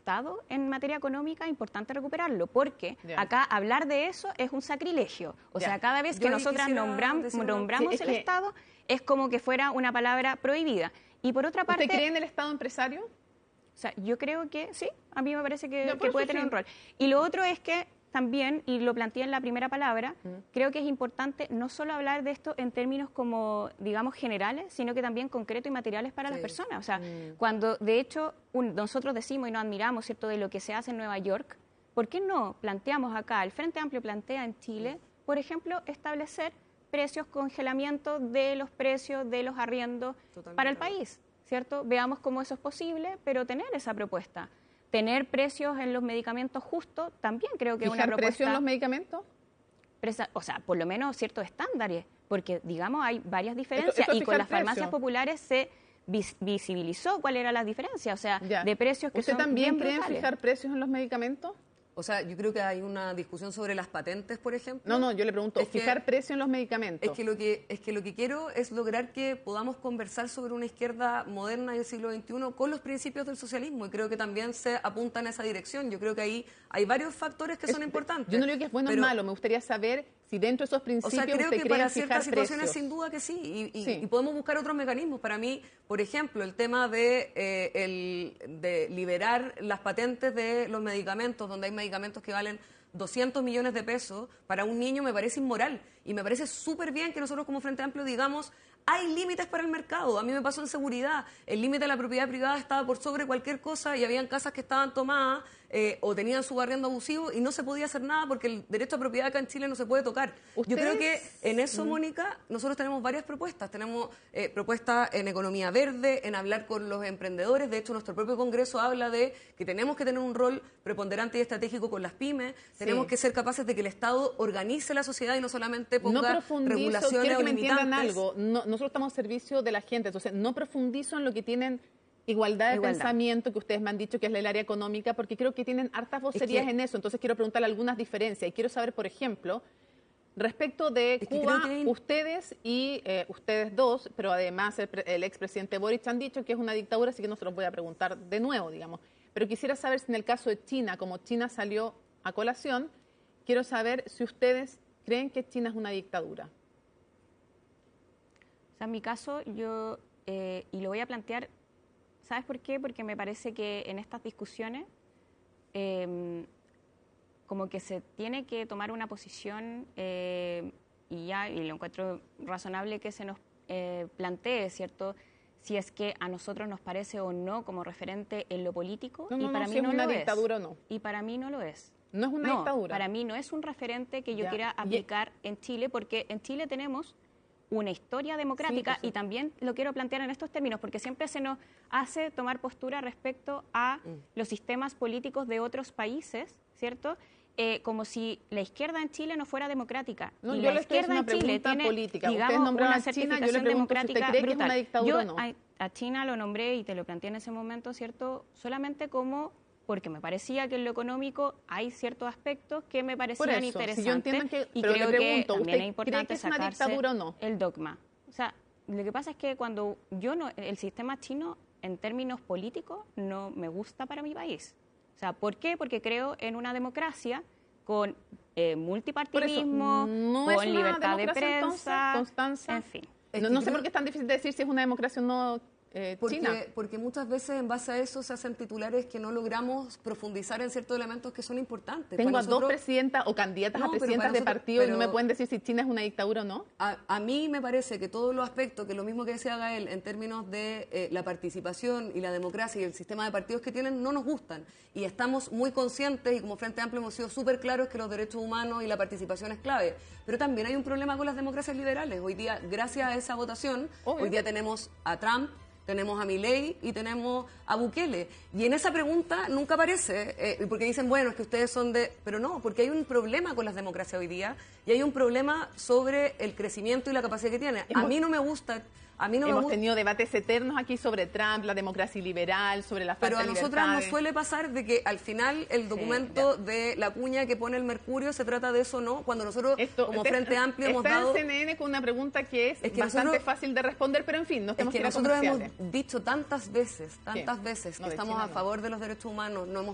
Estado en materia económica, es importante recuperarlo, porque acá hablar de eso es un sacrilegio. O sea, cada vez que nosotras nombramos el Estado, es como que fuera una palabra prohibida. Y por otra parte... ¿Usted cree en el Estado empresario? O sea, yo creo que sí, a mí me parece que puede tener un rol. Y lo otro es que también, y lo planteé en la primera palabra, creo que es importante no solo hablar de esto en términos como, digamos, generales, sino que también concretos y materiales para las personas. O sea, cuando de hecho nosotros decimos y nos admiramos, ¿cierto?, de lo que se hace en Nueva York, ¿por qué no planteamos acá, el Frente Amplio plantea en Chile, por ejemplo, establecer precios, congelamiento de los precios de los arriendos para el país, ¿cierto? Veamos cómo eso es posible, pero tener esa propuesta. Tener precios en los medicamentos justos, también creo que es una propuesta... ¿Precios en los medicamentos? O sea, por lo menos ciertos estándares, porque, digamos, hay varias diferencias y con las farmacias populares se visibilizó cuál era la diferencia, o sea, de precios que son bien brutales. ¿Usted también cree en fijar precios en los medicamentos? O sea, yo creo que hay una discusión sobre las patentes, por ejemplo. No, yo le pregunto, fijar precio en los medicamentos. Es que lo que quiero es lograr que podamos conversar sobre una izquierda moderna del siglo XXI con los principios del socialismo, y creo que también se apunta en esa dirección. Yo creo que ahí hay varios factores que son importantes. Yo no digo que es bueno o malo, me gustaría saber si dentro de esos principios creo usted que cree para en fijar ciertas situaciones precios. sin duda que sí, y podemos buscar otros mecanismos. Para mí, por ejemplo, el tema de liberar las patentes de los medicamentos, donde hay medicamentos que valen 200 millones de pesos, para un niño me parece inmoral, y me parece súper bien que nosotros como Frente Amplio digamos, hay límites para el mercado. A mí me pasó en seguridad, el límite de la propiedad privada estaba por sobre cualquier cosa, y habían casas que estaban tomadas o tenían su arriendo abusivo y no se podía hacer nada porque el derecho a propiedad acá en Chile no se puede tocar. Yo creo que en eso, Mónica, nosotros tenemos varias propuestas. Tenemos propuestas en economía verde, en hablar con los emprendedores. De hecho, nuestro propio Congreso habla de que tenemos que tener un rol preponderante y estratégico con las pymes. Tenemos que ser capaces de que el Estado organice la sociedad y no solamente ponga regulaciones quiero que o me entiendan limitantes. algo. Nosotros estamos al servicio de la gente, entonces no profundizo en lo que tienen igualdad de pensamiento, que ustedes me han dicho que es el área económica, porque creo que tienen hartas vocerías en eso. Entonces quiero preguntarle algunas diferencias. Y quiero saber, por ejemplo, respecto de Cuba, ustedes y ustedes dos, pero además el expresidente Boric han dicho que es una dictadura, así que no se los voy a preguntar de nuevo, digamos. Pero quisiera saber si en el caso de China, como China salió a colación, quiero saber si ustedes creen que China es una dictadura. O sea, en mi caso, yo, y lo voy a plantear, ¿sabes por qué? Porque me parece que en estas discusiones como que se tiene que tomar una posición y lo encuentro razonable que se nos plantee, ¿cierto? Si es que a nosotros nos parece o no como referente en lo político, y para mí no lo es. ¿Es una dictadura o no? Y para mí no lo es. ¿No es una dictadura? Para mí no es un referente que yo quiera aplicar en Chile, porque en Chile tenemos una historia democrática, y también lo quiero plantear en estos términos, porque siempre se nos hace tomar postura respecto a los sistemas políticos de otros países, ¿cierto? Como si la izquierda en Chile no fuera democrática. No, y yo la izquierda en Chile tiene, política. digamos, una certificación democrática si usted cree brutal. Que es una dictadura o no. A China lo nombré y te lo planteé en ese momento, ¿cierto? Solamente como porque me parecía que en lo económico hay ciertos aspectos que me parecían interesantes, y creo que también es importante sacarse el dogma. O sea, lo que pasa es que cuando el sistema chino en términos políticos no me gusta para mi país. O sea, ¿por qué? Porque creo en una democracia con multipartidismo, con libertad de prensa, entonces, Constanza, en fin. No sé por qué es tan difícil decir si es una democracia o no. Porque muchas veces en base a eso se hacen titulares que no logramos profundizar en ciertos elementos que son importantes. Tengo a dos presidentas o candidatas a presidentas de partido y no me pueden decir si China es una dictadura o no. A mí me parece que todos los aspectos, que lo mismo que decía Gael, en términos de la participación y la democracia y el sistema de partidos que tienen, no nos gustan. Y estamos muy conscientes, y como Frente Amplio hemos sido súper claros, que los derechos humanos y la participación es clave. Pero también hay un problema con las democracias liberales. Hoy día, gracias a esa votación, hoy día tenemos a Trump, tenemos a Milei y tenemos a Bukele. Y en esa pregunta nunca aparece, porque dicen, bueno, es que ustedes son de... Pero no, porque hay un problema con las democracias hoy día, y hay un problema sobre el crecimiento y la capacidad que tiene. A mí no me gusta... Hemos tenido debates eternos aquí sobre Trump, la democracia liberal, sobre la falta de libertades. Pero a nosotras nos suele pasar de que al final el documento de la cuña que pone el Mercurio se trata de eso, ¿no? Cuando nosotros como Frente Amplio hemos dado... Está en CNN con una pregunta que es bastante fácil de responder, pero en fin, no estamos nosotros hemos dicho tantas veces que estamos a favor de los derechos humanos, no hemos